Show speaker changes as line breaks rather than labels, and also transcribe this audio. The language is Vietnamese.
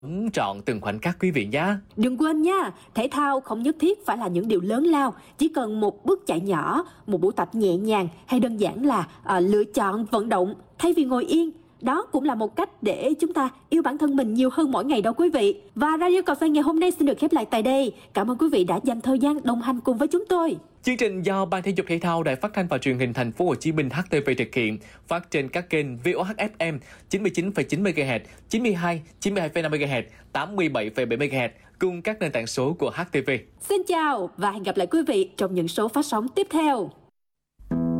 trọn từng khoảnh khắc quý vị nhé.
Đừng quên nha, thể thao không nhất thiết phải là những điều lớn lao, chỉ cần một bước chạy nhỏ, một buổi tập nhẹ nhàng hay đơn giản là lựa chọn vận động thay vì ngồi yên. Đó cũng là một cách để chúng ta yêu bản thân mình nhiều hơn mỗi ngày đó quý vị. Và Radio Cà phê ngày hôm nay xin được khép lại tại đây. Cảm ơn quý vị đã dành thời gian đồng hành cùng với chúng tôi.
Chương trình do Ban Thể dục Thể thao Đài Phát thanh và Truyền hình Thành phố Hồ Chí Minh HTV thực hiện, phát trên các kênh VOH FM 99,9 MHz, 92, 92,5 MHz, 87,7 MHz cùng các nền tảng số của HTV.
Xin chào và hẹn gặp lại quý vị trong những số phát sóng tiếp theo.